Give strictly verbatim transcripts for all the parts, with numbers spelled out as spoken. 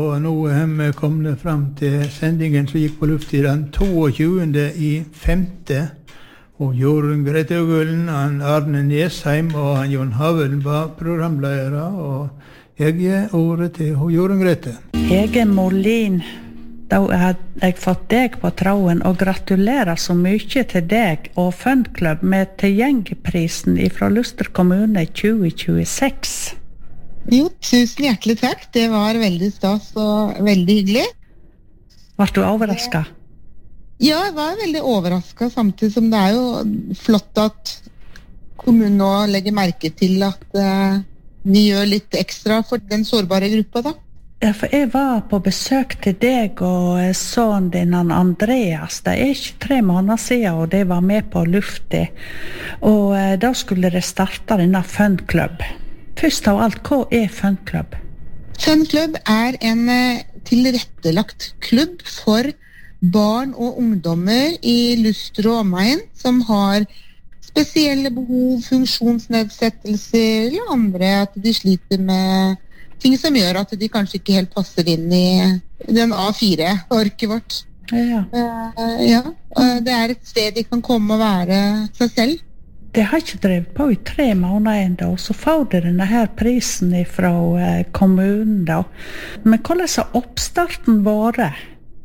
Og nå har vi kommet frem til sendingen som gikk på luft i den tjueåtte i femte. Og Jorunn Grete Øgullen, Arne Nesheim og han Jon Havelen var programledere. Og jeg gir ordet til Jorunn Grete. Hege Molin, da har jeg fått deg på tråden, og gratulerer så mye til deg og Funklubb med tilgjengeprisen fra Luster kommune tjue tjueseks. Jo, tusen hjertelig takk. Det var veldig stas og veldig hyggelig. Var du overrasket? Ja, jeg var veldig overrasket, samtidig som det er jo flott at kommunen nå legger merke til at uh, vi gjør litt ekstra for den sårbare gruppa da. Ja, for jeg var på besøk til deg og sønnen din Andreas. Det er ikke tre måneder siden, og de var med på lufta. Og uh, da skulle det starte denne Funklubb. Først av alt, hva er Funklubb? Funklubb er en uh, tilrettelagt klubb for barn og ungdommer i Luster og omegn som har spesielle behov, funksjonsnedsettelser eller andre, at de sliter med ting som gjør at de kanskje ikke helt passer inn i den A fire-orket vårt. Ja. Uh, ja. Uh, det er et sted de kan komme og være seg selv. Det har ikke drevet på i tre måneder enda, og så får de denne her prisen fra eh, kommunen da. Men hvordan har oppstarten vært?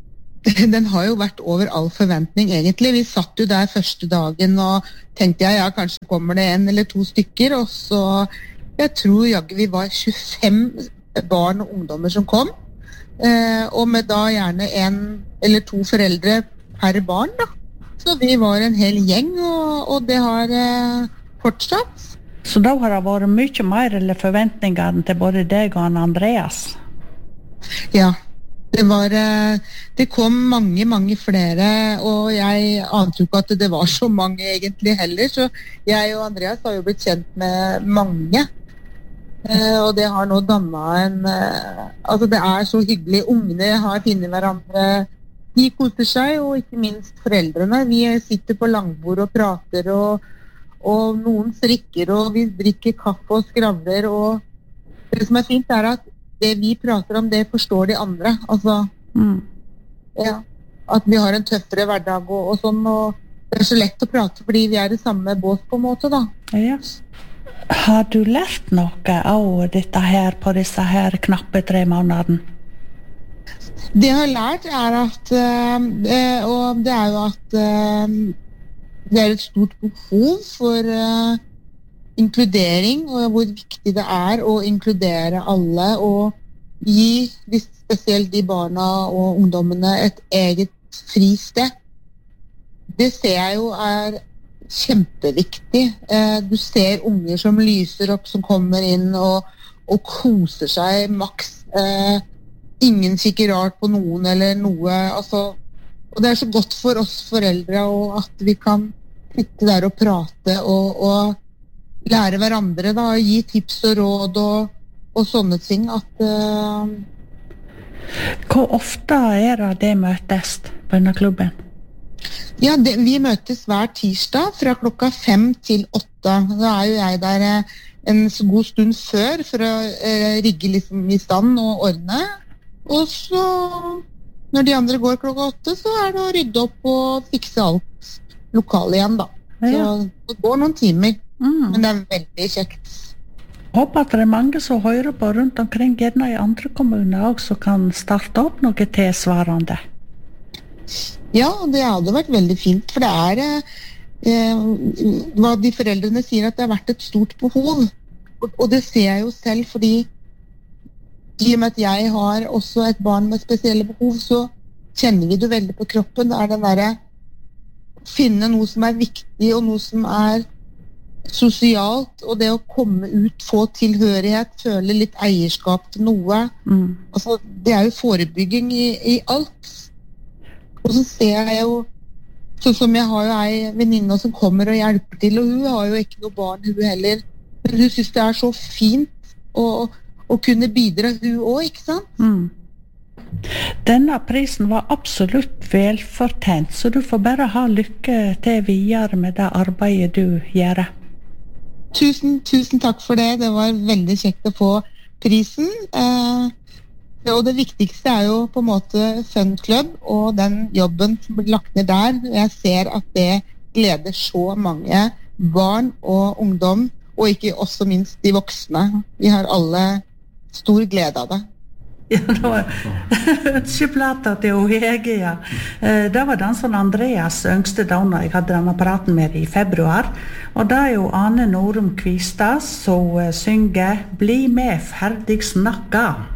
Den har jo vært over all forventning egentlig. Vi satt jo der første dagen og tenkte jeg, ja, kanskje kommer det en eller to stykker, og så, jeg tror jaggu vi var tjuefem barn og ungdommer som kom, eh, og med da gjerne en eller to foreldre per barn da. Så vi var en hel gjeng, og, og det har eh, fortsatt. Så da har det vært mye mer eller forventninger til både deg og Andreas? Ja, det var, eh, det kom mange, mange flere, og jeg ante jo ikke at det var så mange egentlig heller, så jeg og Andreas har jo blitt kjent med mange. Eh, og det har nå dannet en, eh, altså det er så hyggelig, ungene har finnet hverandre. De koser seg, og ikke minst foreldrene. Vi sitter på langbord og prater, og, og noen strikker, og vi drikker kaffe og skravler. Og det som er fint er at det vi prater om, det forstår de andre. Altså, mm. ja, at vi har en tøffere hverdag og, og sånn. Og det er så lett å prate, fordi vi er i samme båt på en måte, da. Ja. Har du lært noe av dette her på disse her knappe tre månedene? Det jeg har lært er at, uh, og det er jo at uh, det er et stort behov for uh, inkludering, og hvor viktig det er å inkludere alle, og gi spesielt de barna og ungdommene et eget fristed. Det ser jeg jo er kjempeviktig. Uh, du ser unger som lyser opp, som kommer inn og, og koser seg maks. Uh, Ingen kikker rart på noen eller noe, altså, og det er så godt for oss foreldre og at vi kan sitte der og prate og, og lære hverandre da, gi tips og råd og, og sånne ting at uh... Hvor ofte er det det møtes på denne klubben? Ja, det, vi møtes hver tirsdag fra klokka fem til åtte. Da er jo jeg der en så god stund før for å uh, rigge liksom i stand og ordne. Og så, når de andre går klokka åtte, så er det å rydde opp og fikse alt lokale igjen, da. Ja. Så det går noen timer, mm. men det er veldig kjekt. Håper at det er mange som hører på rundt omkring, gjerne i andre kommuner også, kan starte opp noe tilsvarende. Ja, det hadde vært veldig fint, for det er eh, hva de foreldrene sier, at det har vært et stort behov. Og, og det ser jeg jo selv, fordi i og med at jeg har også et barn med spesielle behov, så kjenner vi det veldig på kroppen. Det er den der finne noe som er viktig, og noe som er sosialt, og det å komme ut, få tilhørighet, føle litt eierskap til noe. Mm. Altså, det er jo forebygging i, i alt. Og så ser jeg jo, sånn som jeg har jo ei venninne som kommer og hjelper til, og hun har jo ikke noe barn, hun heller. Men hun synes det er så fint å og kunne bidra hun også, ikke sant? Mm. Denne prisen var absolutt velfortjent, så du får bare ha lykke til videre med det arbeidet du gjør. Tusen, tusen takk for det. Det var veldig kjekt å få prisen. Eh, Og det viktigste er jo på en måte Fun Club og den jobben som blir lagt ned der. Jeg ser at det gleder så mange barn og ungdom, og ikke også minst de voksne. Vi har alle stor glede av det. Ja, det var ønskeplata til Hege, ja. Det var dansen Andreas yngste donna jeg hadde den apparaten med i februar. Og det er jo Ane Norum Kvistad som synger «Bli med, ferdig snakka».